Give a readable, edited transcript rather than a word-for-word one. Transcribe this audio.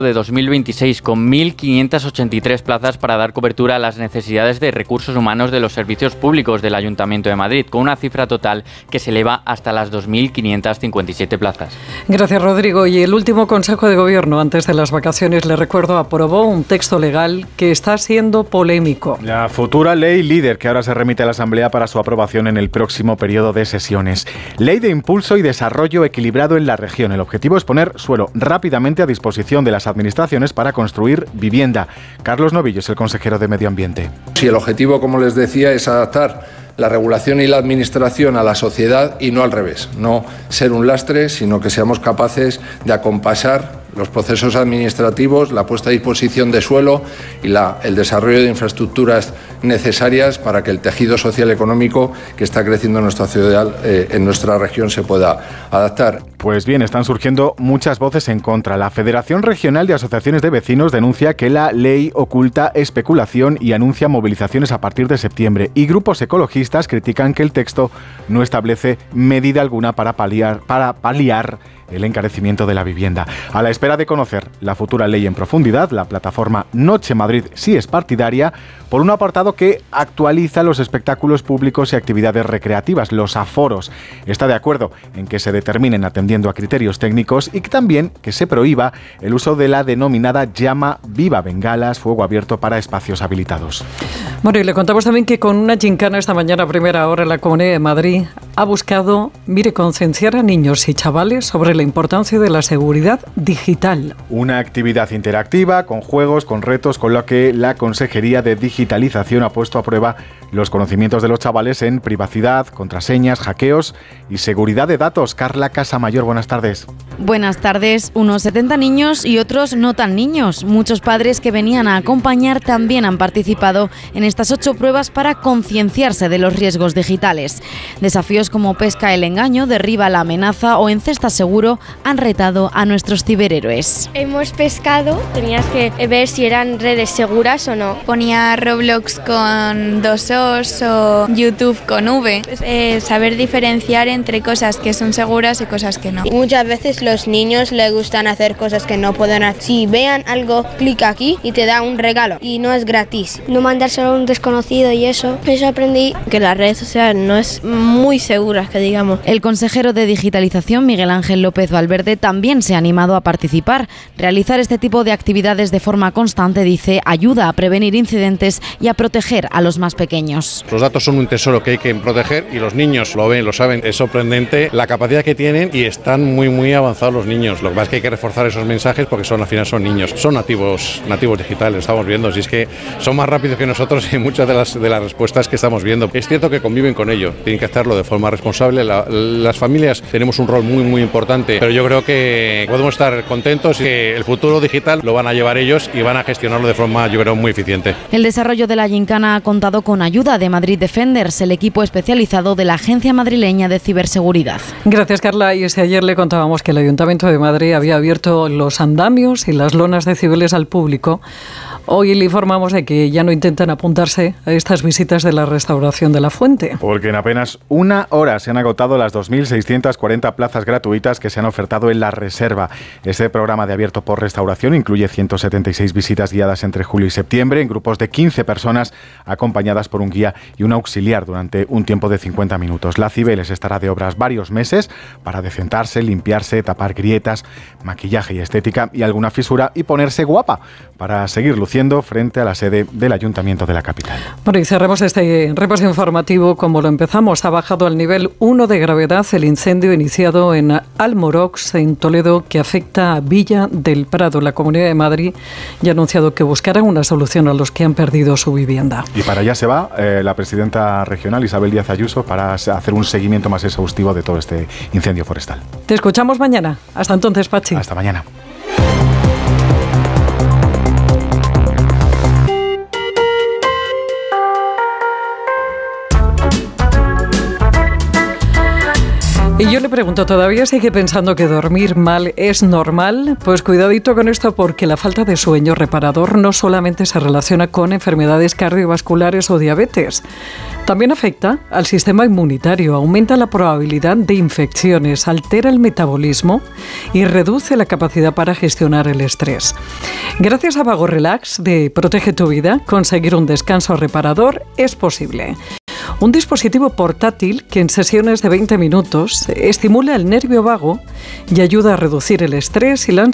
de 2026 con 1.583 plazas para dar cobertura a las necesidades de recursos humanos de los servicios públicos del Ayuntamiento de Madrid, con una cifra total que se eleva hasta las 2.557 plazas. Gracias, Rodrigo. Y el último Consejo de Gobierno antes de las vacaciones, le recuerdo, aprobó un texto legal que está siendo polémico. La futura ley líder que ahora se remite a la Asamblea para su aprobación en el próximo periodo de sesiones. Ley de impulso y desarrollo equilibrado en la región. El objetivo es poner suelo rápidamente a disposición de las administraciones para construir vivienda. Carlos Novillo es el consejero de Medio Ambiente. Si el objetivo, como les decía, es adaptar la regulación y la administración a la sociedad y no al revés, no ser un lastre, sino que seamos capaces de acompasar los procesos administrativos, la puesta a disposición de suelo y el desarrollo de infraestructuras necesarias para que el tejido social y económico que está creciendo en nuestra ciudad, en nuestra región, se pueda adaptar. Pues bien, están surgiendo muchas voces en contra. La Federación Regional de Asociaciones de Vecinos denuncia que la ley oculta especulación y anuncia movilizaciones a partir de septiembre. Y grupos ecologistas critican que el texto no establece medida alguna para paliar el encarecimiento de la vivienda. A la espera de conocer la futura ley en profundidad, la plataforma Noche Madrid sí es partidaria por un apartado que actualiza los espectáculos públicos y actividades recreativas, los aforos. Está de acuerdo en que se determinen atendiendo a criterios técnicos y también que se prohíba el uso de la denominada llama viva, bengalas, fuego abierto para espacios habilitados. Bueno, y le contamos también que con una gincana esta mañana a primera hora la Comunidad de Madrid ha buscado, concienciar a niños y chavales sobre la importancia de la seguridad digital. Una actividad interactiva, con juegos, con retos, con lo que la Consejería de Digitalización ha puesto a prueba los conocimientos de los chavales en privacidad, contraseñas, hackeos y seguridad de datos. Carla Casamayor, buenas tardes. Buenas tardes. Unos 70 niños y otros no tan niños. Muchos padres que venían a acompañar también han participado en estas 8 pruebas para concienciarse de los riesgos digitales. Desafíos como pesca el engaño, derriba la amenaza o encesta seguro han retado a nuestros ciberhéroes. Hemos pescado, tenías que ver si eran redes seguras o no. Ponía Roblox con 2Os o YouTube con V. Saber diferenciar entre cosas que son seguras y cosas que no. Muchas veces los niños les gustan hacer cosas que no pueden hacer. Si vean algo, clica aquí y te da un regalo y no es gratis. No mandárselo a un desconocido y eso aprendí. Que las redes sociales no es muy seguras, que digamos. El consejero de Digitalización, Miguel Ángel López Valverde, también se ha animado a participar. Realizar este tipo de actividades de forma constante, dice, ayuda a prevenir incidentes y a proteger a los más pequeños. Los datos son un tesoro que hay que proteger y los niños lo ven, lo saben. Es sorprendente la capacidad que tienen y están muy avanzados los niños. Lo que pasa es que hay que reforzar esos mensajes porque al final son niños, son nativos digitales, lo estamos viendo. Si es que son más rápidos que nosotros en muchas de las respuestas que estamos viendo. Es cierto que conviven con ello, tienen que hacerlo de forma responsable. Las familias tenemos un rol muy importante, pero yo creo que podemos estar contentos y que el futuro digital lo van a llevar ellos y van a gestionarlo de forma, yo creo, muy eficiente. El desarrollo de la gincana ha contado con ayuda de Madrid Defenders, el equipo especializado de la Agencia Madrileña de Ciberseguridad. Gracias, Carla. Y ayer le contábamos que el Ayuntamiento de Madrid había abierto los andamios y las lonas de cibeles al público. Hoy le informamos de que ya no intentan apuntarse a estas visitas de la restauración de la fuente. Porque en apenas una hora se han agotado las 2.640 plazas gratuitas que se han ofertado en la reserva. Este programa de Abierto por Restauración incluye 176 visitas guiadas entre julio y septiembre en grupos de 15 personas acompañadas por un guía y un auxiliar durante un tiempo de 50 minutos. La Cibeles estará de obras varios meses para decentarse, limpiarse, tapar grietas, maquillaje y estética y alguna fisura y ponerse guapa para seguir luciendo frente a la sede del Ayuntamiento de la capital. Bueno, y cerramos este repaso informativo como lo empezamos. Ha bajado al nivel 1 de gravedad el incendio iniciado en Almorox, en Toledo, que afecta a Villa del Prado. La Comunidad de Madrid ya ha anunciado que buscarán una solución a los que han perdido su vivienda. Y para allá se va la presidenta regional, Isabel Díaz Ayuso, para hacer un seguimiento más exhaustivo de todo este incendio forestal. Te escuchamos mañana. Hasta entonces, Pachi. Hasta mañana. Y yo le pregunto, ¿todavía sigue pensando que dormir mal es normal? Pues cuidadito con esto, porque la falta de sueño reparador no solamente se relaciona con enfermedades cardiovasculares o diabetes, también afecta al sistema inmunitario, aumenta la probabilidad de infecciones, altera el metabolismo y reduce la capacidad para gestionar el estrés. Gracias a Vago Relax de Protege tu Vida, conseguir un descanso reparador es posible. Un dispositivo portátil que en sesiones de 20 minutos estimula el nervio vago y ayuda a reducir el estrés y la ansiedad